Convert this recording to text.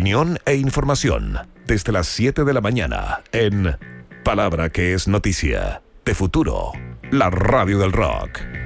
opinión e información desde las 7 de la mañana en Palabra que es Noticia, de Futuro, la radio del rock.